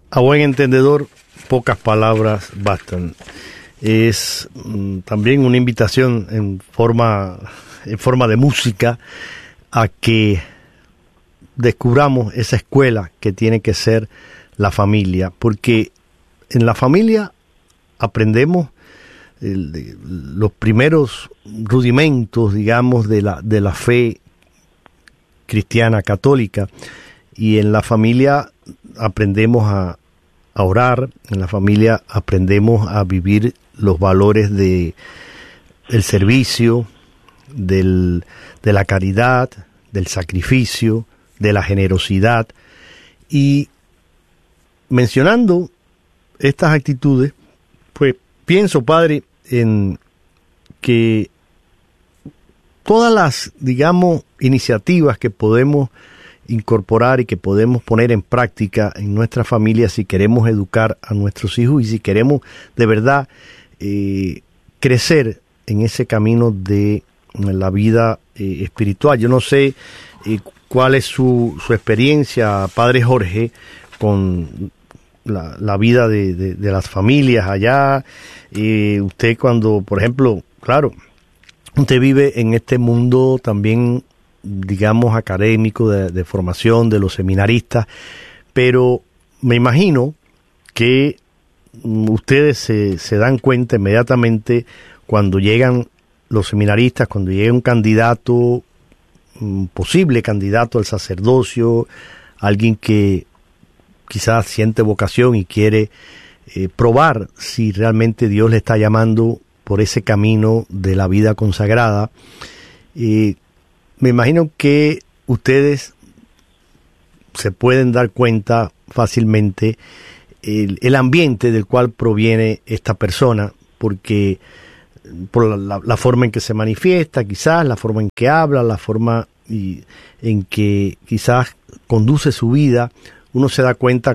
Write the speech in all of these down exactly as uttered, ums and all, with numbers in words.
A buen entendedor, pocas palabras bastan. Es mm, también una invitación en forma, en forma de música a que descubramos esa escuela que tiene que ser la familia, porque en la familia aprendemos el, de, los primeros rudimentos, digamos, de la, de la fe cristiana católica, y en la familia aprendemos a, a orar, en la familia aprendemos a vivir los valores de el servicio, del, de la caridad, del sacrificio, de la generosidad. Y mencionando estas actitudes, pues pienso, Padre, en que todas las, digamos, iniciativas que podemos incorporar y que podemos poner en práctica en nuestra familia si queremos educar a nuestros hijos y si queremos de verdad eh, crecer en ese camino de la vida eh, espiritual. Yo no sé eh, cuál es su, su experiencia, Padre Jorge, con la, la vida de, de, de las familias allá. Eh, usted cuando, por ejemplo, claro, usted vive en este mundo también, digamos, académico, de, de formación de los seminaristas, pero me imagino que ustedes se, se dan cuenta inmediatamente cuando llegan los seminaristas, cuando llega un candidato, un posible candidato al sacerdocio, alguien que quizás siente vocación y quiere eh, probar si realmente Dios le está llamando por ese camino de la vida consagrada. Eh, me imagino que ustedes se pueden dar cuenta fácilmente el, el ambiente del cual proviene esta persona, porque por la, la, la forma en que se manifiesta, quizás, la forma en que habla, la forma y, en que quizás conduce su vida, uno se da cuenta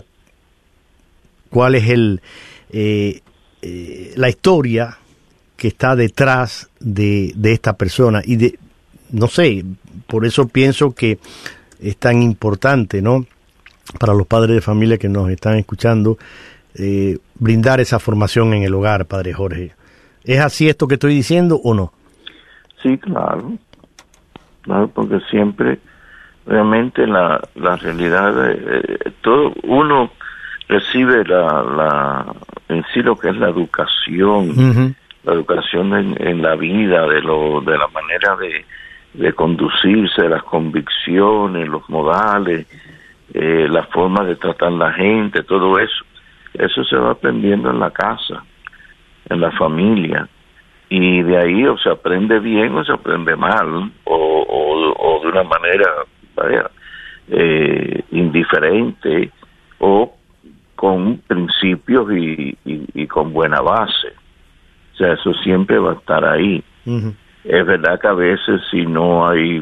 cuál es el eh, eh, la historia que está detrás de, de esta persona. Y de, no sé, por eso pienso que es tan importante, ¿no?, para los padres de familia que nos están escuchando, eh, brindar esa formación en el hogar, Padre Jorge. ¿Es así esto que estoy diciendo o no? Sí, claro. Claro, porque siempre, realmente, la, la realidad, de, eh, todo uno recibe la, la en sí lo que es la educación, uh-huh. la educación en, en la vida, de lo de la manera de, de conducirse, las convicciones, los modales, eh, la forma de tratar a la gente, todo eso. Eso se va aprendiendo en la casa, en la familia, y de ahí o se aprende bien o se aprende mal, o, o, o de una manera vaya, eh, indiferente, o con principios y, y, y con buena base. O sea, eso siempre va a estar ahí. Uh-huh. Es verdad que a veces si no hay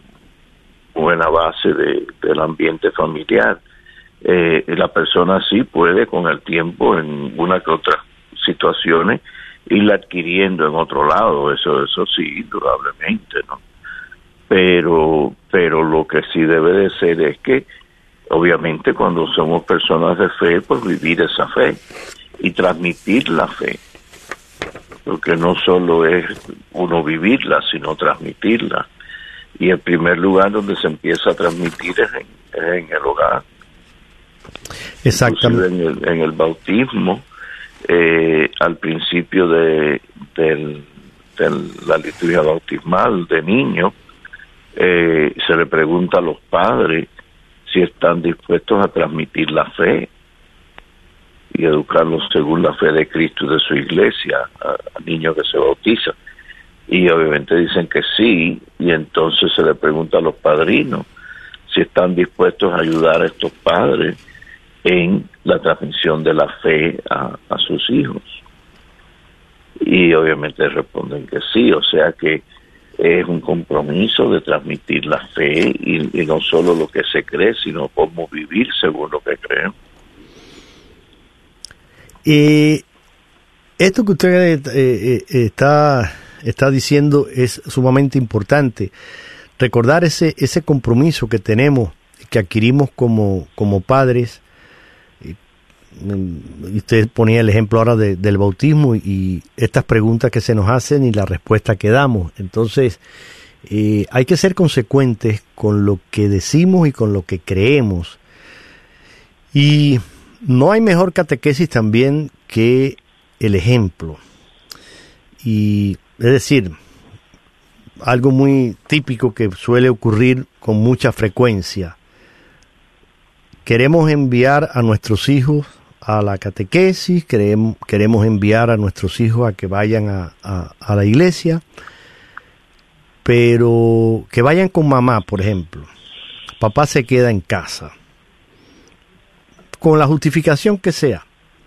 buena base de, del ambiente familiar, eh, la persona sí puede con el tiempo en una que otra situaciones irla adquiriendo en otro lado, eso eso sí, indudablemente, ¿no? Pero pero lo que sí debe de ser es que obviamente cuando somos personas de fe, pues vivir esa fe y transmitir la fe, porque no solo es uno vivirla, sino transmitirla, y el primer lugar donde se empieza a transmitir es en, es en el hogar. Exactamente. En el, en el bautismo, eh, al principio de, de, de la liturgia bautismal de niño, eh, se le pregunta a los padres si están dispuestos a transmitir la fe y educarlos según la fe de Cristo y de su iglesia a, a niños que se bautizan, y obviamente dicen que sí, y entonces se le pregunta a los padrinos si están dispuestos a ayudar a estos padres en la transmisión de la fe a, a sus hijos, y obviamente responden que sí. O sea que es un compromiso de transmitir la fe, y, y no solo lo que se cree, sino cómo vivir según lo que creen. Eh, esto que usted eh, eh, está, está diciendo es sumamente importante. Recordar ese, ese compromiso que tenemos, que adquirimos como, como padres, y usted ponía el ejemplo ahora de, del bautismo y estas preguntas que se nos hacen y la respuesta que damos. Entonces, eh, hay que ser consecuentes con lo que decimos y con lo que creemos. Y no hay mejor catequesis también que el ejemplo. Y es decir, algo muy típico que suele ocurrir con mucha frecuencia. Queremos enviar a nuestros hijos a la catequesis, queremos, queremos enviar a nuestros hijos a que vayan a, a, a la iglesia, pero que vayan con mamá, por ejemplo. Papá se queda en casa, con la justificación que sea.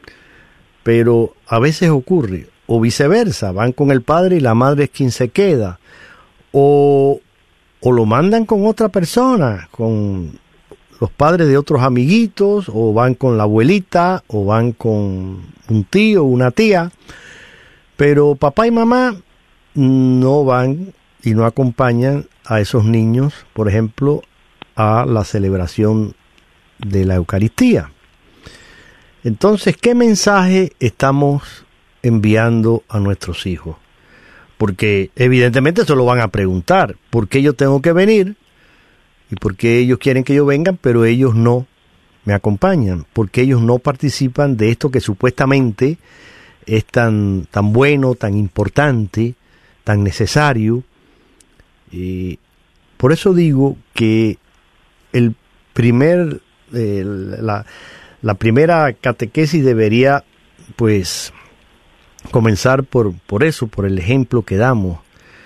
Pero a veces ocurre, o viceversa, van con el padre y la madre es quien se queda, o, o lo mandan con otra persona, con los padres de otros amiguitos, o van con la abuelita, o van con un tío o una tía, pero papá y mamá no van y no acompañan a esos niños, por ejemplo, a la celebración de la Eucaristía. Entonces, ¿qué mensaje estamos enviando a nuestros hijos? Porque evidentemente se lo van a preguntar, ¿por qué yo tengo que venir? ¿Y por qué ellos quieren que yo venga, pero ellos no me acompañan? ¿Por qué ellos no participan de esto que supuestamente es tan, tan bueno, tan importante, tan necesario? Y por eso digo que el primer, eh, la, la primera catequesis debería, pues, comenzar por, por eso, por el ejemplo que damos.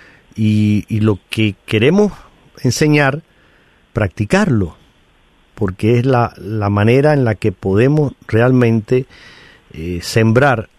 Y, y lo que queremos enseñar, practicarlo, porque es la, la manera en la que podemos realmente eh, sembrar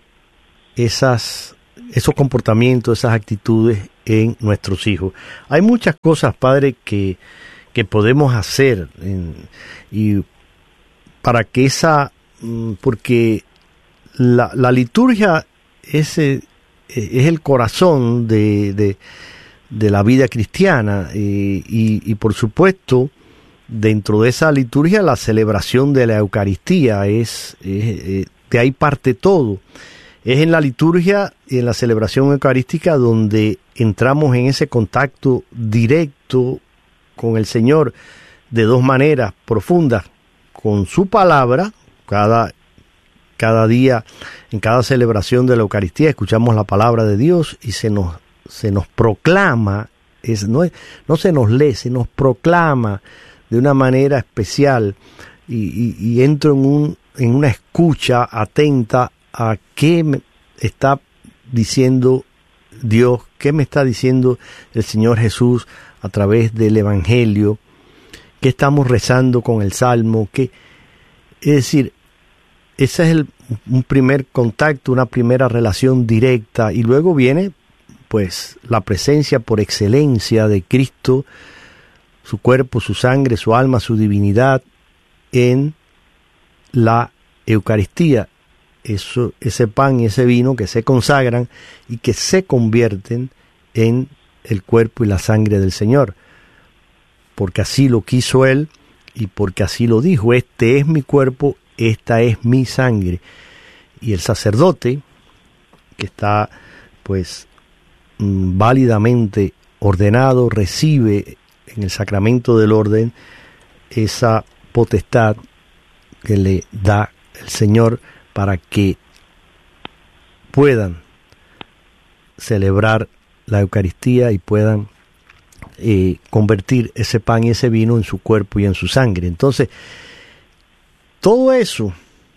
esas, esos comportamientos, esas actitudes en nuestros hijos. Hay muchas cosas, padre, que, que podemos hacer en, y para que esa, porque la, la liturgia es, es el corazón de, de de la vida cristiana, eh, y, y por supuesto dentro de esa liturgia la celebración de la Eucaristía es, es eh, de ahí parte todo. Es en la liturgia y en la celebración eucarística donde entramos en ese contacto directo con el Señor de dos maneras profundas, con su palabra. Cada cada día, en cada celebración de la Eucaristía escuchamos la palabra de Dios y se nos se nos proclama, es, no, es, no se nos lee, se nos proclama de una manera especial y, y, y entro en, un, en una escucha atenta a qué me está diciendo Dios, qué me está diciendo el Señor Jesús a través del Evangelio, qué estamos rezando con el Salmo, qué, es decir, ese es el, un primer contacto, una primera relación directa, y luego viene pues la presencia por excelencia de Cristo, su cuerpo, su sangre, su alma, su divinidad en la Eucaristía. Eso, ese pan y ese vino que se consagran y que se convierten en el cuerpo y la sangre del Señor. Porque así lo quiso Él y porque así lo dijo. Este es mi cuerpo, esta es mi sangre. Y el sacerdote, que está pues válidamente ordenado, recibe en el sacramento del orden esa potestad que le da el Señor para que puedan celebrar la Eucaristía y puedan eh, convertir ese pan y ese vino en su cuerpo y en su sangre. Entonces, todo eso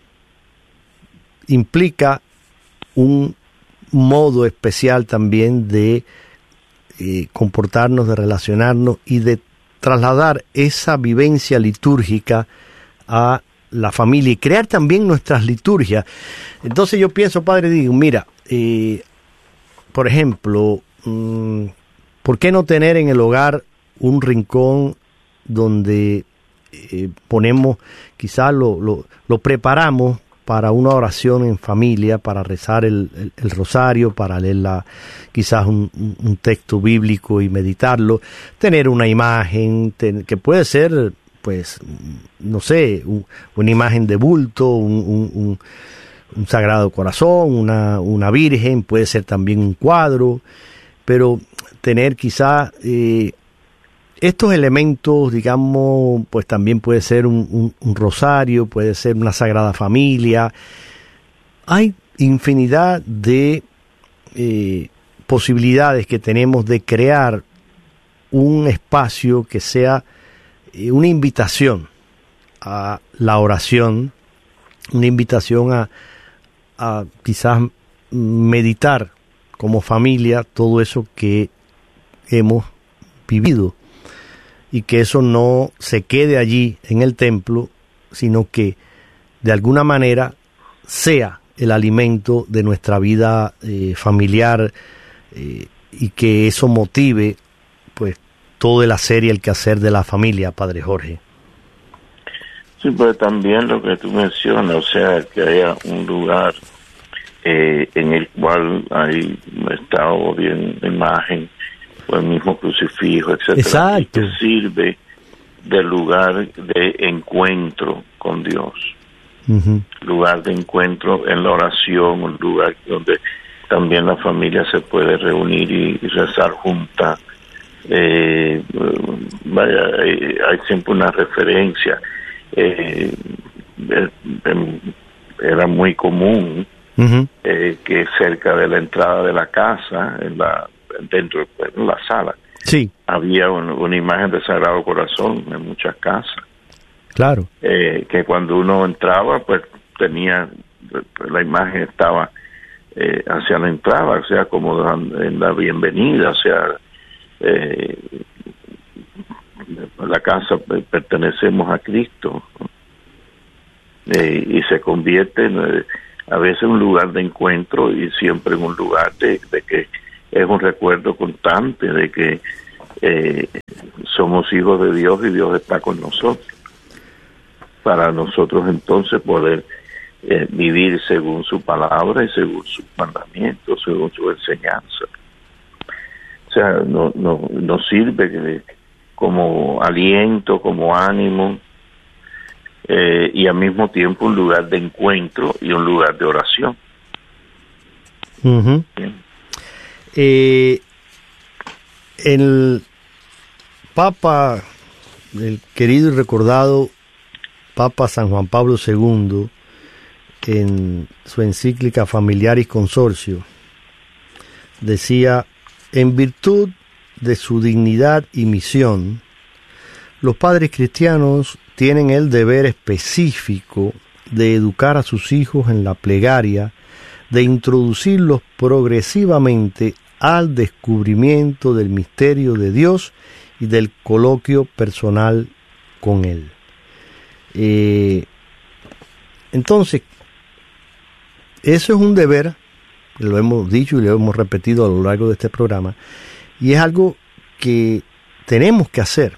implica un modo especial también de eh, comportarnos, de relacionarnos y de trasladar esa vivencia litúrgica a la familia y crear también nuestras liturgias. Entonces yo pienso, padre, digo, mira, eh, por ejemplo, mmm, ¿por qué no tener en el hogar un rincón donde eh, ponemos, quizás lo, lo, lo preparamos para una oración en familia, para rezar el, el, el rosario, para leer la, quizás un, un texto bíblico y meditarlo, tener una imagen ten, que puede ser pues, no sé, un, una imagen de bulto, un, un, un, un Sagrado Corazón, una, una Virgen, puede ser también un cuadro, pero tener quizá eh, estos elementos, digamos, pues también puede ser un, un, un rosario, puede ser una Sagrada Familia. Hay infinidad de eh, posibilidades que tenemos de crear un espacio que sea eh, una invitación a la oración, una invitación a, a quizás meditar como familia todo eso que hemos vivido, y que eso no se quede allí en el templo, sino que de alguna manera sea el alimento de nuestra vida eh, familiar, eh, y que eso motive pues todo el hacer y el quehacer de la familia, Padre Jorge. Sí, pero también lo que tú mencionas, o sea, que haya un lugar eh, en el cual hay estado bien la imagen o el mismo crucifijo, etcétera. Exacto. Que sirve de lugar de encuentro con Dios. Uh-huh. Lugar de encuentro en la oración, un lugar donde también la familia se puede reunir y, y rezar junta. Eh, vaya, hay, hay siempre una referencia. Eh, eh, eh, era muy común uh-huh. eh, que cerca de la entrada de la casa, en la dentro de la sala, sí, había un, una imagen del Sagrado Corazón en muchas casas. Claro. Eh, que cuando uno entraba, pues tenía, la imagen estaba eh, hacia la entrada, o sea, como en la bienvenida, o sea, eh, la casa pertenecemos a Cristo, eh, y se convierte en, eh, a veces en un lugar de encuentro y siempre en un lugar de, de que es un recuerdo constante de que eh, somos hijos de Dios y Dios está con nosotros, para nosotros entonces poder eh, vivir según su palabra y según sus mandamientos, según su enseñanza. O sea, no, no, nos sirve como aliento, como ánimo, eh, y al mismo tiempo un lugar de encuentro y un lugar de oración. Uh-huh. Eh, el Papa, el querido y recordado Papa San Juan Pablo segundo, en su encíclica Familiaris Consortio, decía: en virtud de su dignidad y misión, los padres cristianos tienen el deber específico de educar a sus hijos en la plegaria, de introducirlos progresivamente al descubrimiento del misterio de Dios y del coloquio personal con Él. Eh, entonces, eso es un deber, lo hemos dicho y lo hemos repetido a lo largo de este programa, y es algo que tenemos que hacer,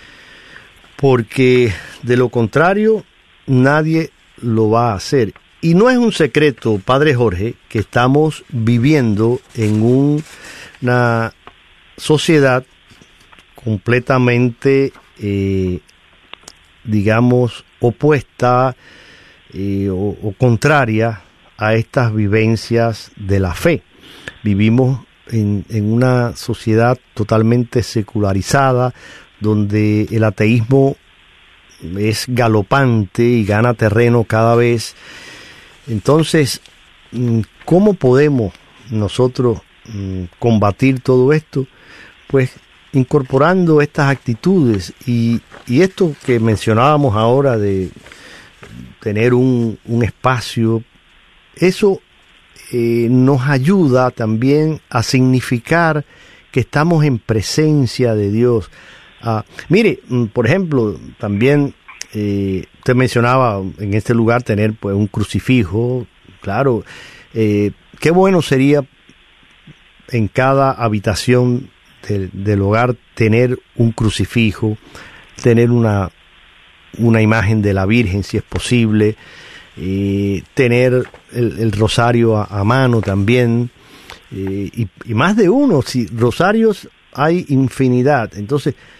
porque de lo contrario nadie lo va a hacer. Y no es un secreto, Padre Jorge, que estamos viviendo en un, una sociedad completamente, eh, digamos, opuesta eh, o, o contraria a estas vivencias de la fe. Vivimos en, en una sociedad totalmente secularizada, donde el ateísmo es galopante y gana terreno cada vez. Entonces, ¿cómo podemos nosotros combatir todo esto? Pues incorporando estas actitudes y, y esto que mencionábamos ahora de tener un, un espacio, eso eh, nos ayuda también a significar que estamos en presencia de Dios. Ah, mire, por ejemplo, también eh, usted mencionaba en este lugar tener pues un crucifijo, claro, eh, qué bueno sería en cada habitación de, del hogar tener un crucifijo, tener una, una imagen de la Virgen si es posible, eh, tener el, el rosario a, a mano también, eh, y, y más de uno, si rosarios hay infinidad. Entonces,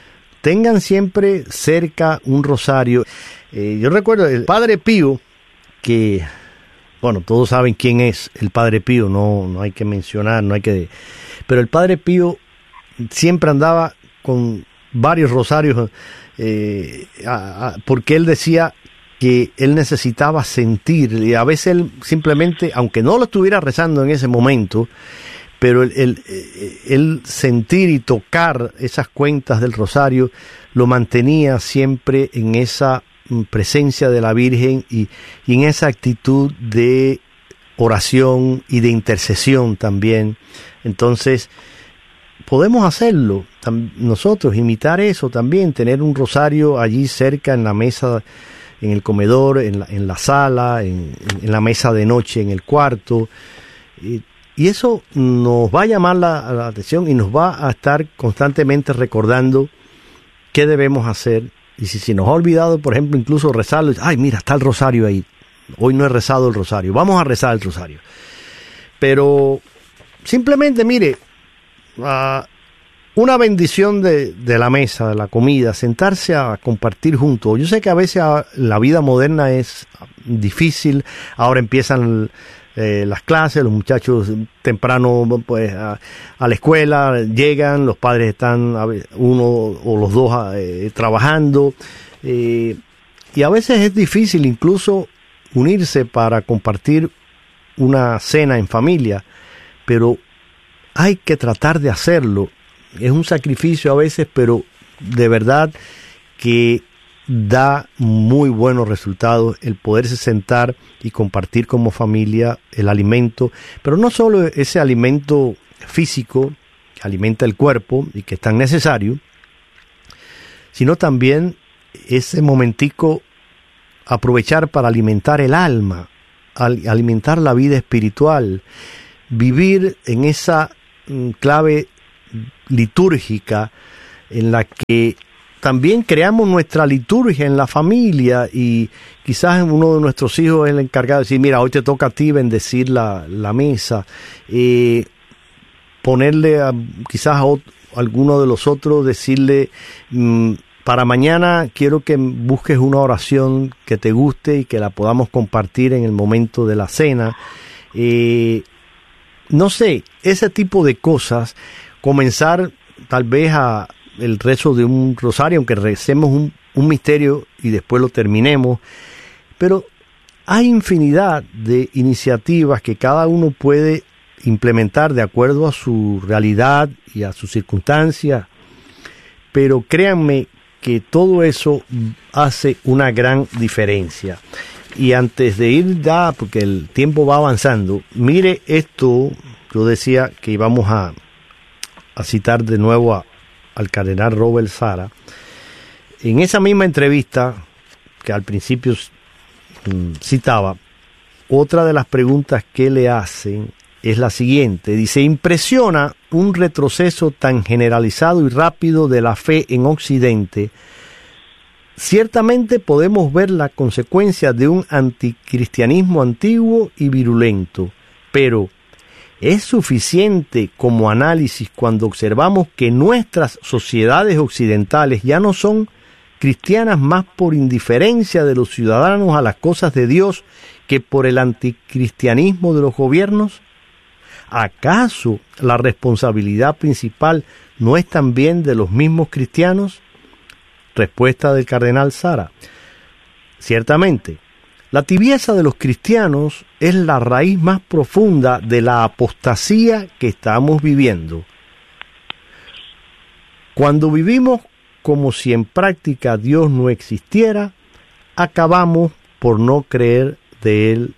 tengan siempre cerca un rosario. Eh, yo recuerdo el Padre Pío, que, bueno, todos saben quién es el Padre Pío, no, no hay que mencionar, no hay que... Pero el Padre Pío siempre andaba con varios rosarios, eh, a, a, porque él decía que él necesitaba sentir, y a veces él simplemente, aunque no lo estuviera rezando en ese momento, pero el, el, el sentir y tocar esas cuentas del rosario lo mantenía siempre en esa presencia de la Virgen y, y en esa actitud de oración y de intercesión también. Entonces podemos hacerlo nosotros, imitar eso también, tener un rosario allí cerca en la mesa, en el comedor, en la, en la sala, en, en la mesa de noche, en el cuarto, y, y eso nos va a llamar la, la atención y nos va a estar constantemente recordando qué debemos hacer. Y si, si nos ha olvidado, por ejemplo, incluso rezarlo, ay, mira, está el rosario ahí, hoy no he rezado el rosario, vamos a rezar el rosario. Pero simplemente, mire, uh, una bendición de, de la mesa, de la comida, sentarse a compartir juntos. Yo sé que a veces a, la vida moderna es difícil, ahora empiezan eh, las clases, los muchachos temprano pues a, a la escuela llegan, los padres están a ver, uno o los dos eh, trabajando, eh, y a veces es difícil incluso unirse para compartir una cena en familia, pero hay que tratar de hacerlo. Es un sacrificio a veces, pero de verdad que da muy buenos resultados el poderse sentar y compartir como familia el alimento, pero no solo ese alimento físico que alimenta el cuerpo y que es tan necesario, sino también ese momentico aprovechar para alimentar el alma, alimentar la vida espiritual, vivir en esa clave litúrgica en la que también creamos nuestra liturgia en la familia, y quizás uno de nuestros hijos es el encargado de decir, mira, hoy te toca a ti bendecir la, la mesa, eh, ponerle a, quizás a, otro, a alguno de los otros, decirle, mmm, para mañana quiero que busques una oración que te guste y que la podamos compartir en el momento de la cena. Eh, no sé, ese tipo de cosas, comenzar tal vez a el rezo de un rosario, aunque recemos un, un misterio y después lo terminemos, pero hay infinidad de iniciativas que cada uno puede implementar de acuerdo a su realidad y a sus circunstancias, pero créanme que todo eso hace una gran diferencia. Y antes de ir ya, porque el tiempo va avanzando, mire esto, yo decía que íbamos a, a citar de nuevo a al cardenal Robert Sarah. En esa misma entrevista que al principio mm, citaba, otra de las preguntas que le hacen es la siguiente. Dice, impresiona un retroceso tan generalizado y rápido de la fe en Occidente. Ciertamente podemos ver la consecuencia de un anticristianismo antiguo y virulento, pero ¿es suficiente como análisis cuando observamos que nuestras sociedades occidentales ya no son cristianas más por indiferencia de los ciudadanos a las cosas de Dios que por el anticristianismo de los gobiernos? ¿Acaso la responsabilidad principal no es también de los mismos cristianos? Respuesta del cardenal Sarah. Ciertamente, la tibieza de los cristianos es la raíz más profunda de la apostasía que estamos viviendo. Cuando vivimos como si en práctica Dios no existiera, acabamos por no creer de Él,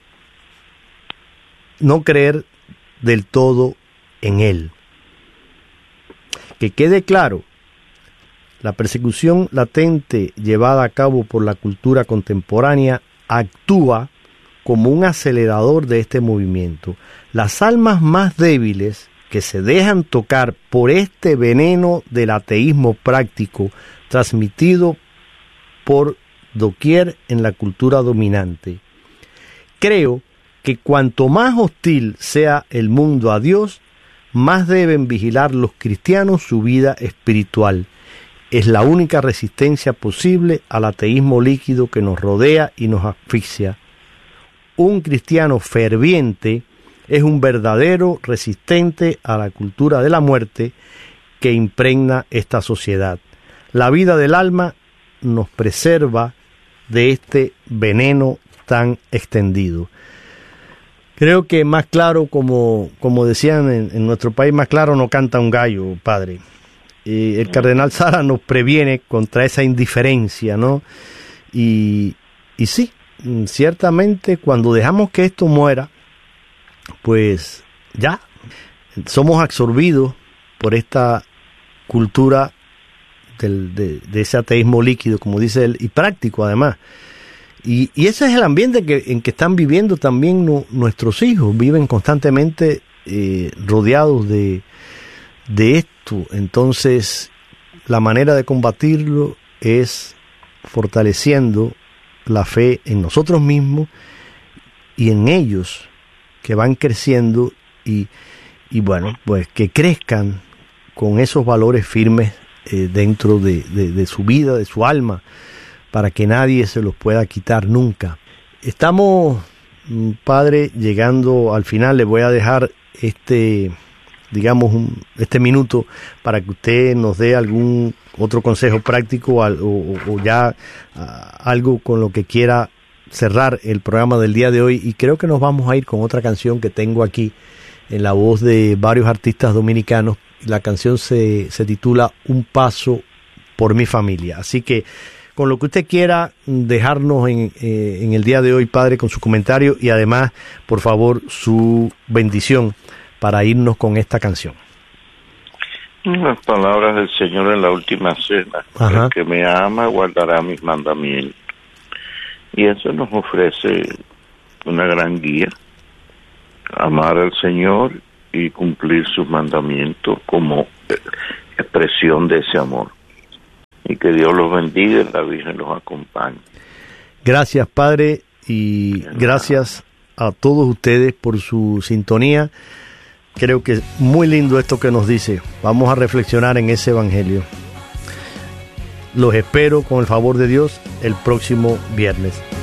no creer del todo en Él. Que quede claro, la persecución latente llevada a cabo por la cultura contemporánea actúa como un acelerador de este movimiento. Las almas más débiles que se dejan tocar por este veneno del ateísmo práctico transmitido por doquier en la cultura dominante. Creo que cuanto más hostil sea el mundo a Dios, más deben vigilar los cristianos su vida espiritual. es la única resistencia posible al ateísmo líquido que nos rodea y nos asfixia. Un cristiano ferviente es un verdadero resistente a la cultura de la muerte que impregna esta sociedad. La vida del alma nos preserva de este veneno tan extendido. Creo que más claro, como, como decían en, en nuestro país, más claro no canta un gallo, padre. Eh, el cardenal Sara nos previene contra esa indiferencia, ¿no? Y, y sí, ciertamente cuando dejamos que esto muera, pues ya somos absorbidos por esta cultura del, de, de ese ateísmo líquido, como dice él, y práctico además. Y, y ese es el ambiente que, en que están viviendo también no, nuestros hijos, viven constantemente eh, rodeados de, de esto. Entonces, la manera de combatirlo es fortaleciendo la fe en nosotros mismos y en ellos, que van creciendo y, y bueno, pues que crezcan con esos valores firmes eh, dentro de, de, de su vida, de su alma, para que nadie se los pueda quitar nunca. Estamos, padre, llegando al final. Le voy a dejar este, digamos, un, este minuto para que usted nos dé algún otro consejo práctico o, o, o ya uh, algo con lo que quiera cerrar el programa del día de hoy. Y creo que nos vamos a ir con otra canción que tengo aquí en la voz de varios artistas dominicanos. La canción se, se titula Un paso por mi familia. Así que con lo que usted quiera dejarnos en, eh, en el día de hoy, padre, con su comentario y además, por favor, su bendición para irnos con esta canción. Las palabras del Señor en la última cena. Ajá. El que me ama guardará mis mandamientos. Y eso nos ofrece una gran guía. Amar al Señor y cumplir sus mandamientos como expresión de ese amor. Y que Dios los bendiga y la Virgen los acompañe. Gracias, padre, y gracias a todos ustedes por su sintonía. Creo que es muy lindo esto que nos dice. Vamos a reflexionar en ese evangelio. Los espero con el favor de Dios el próximo viernes.